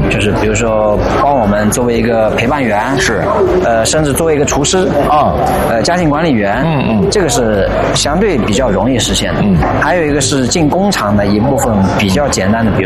就是比如说帮我们作为一个陪伴员， 是， 甚至作为一个厨师，家庭管理员，这个是相对比较容易实现的。还有一个是进工厂的一部分比较简单的，比如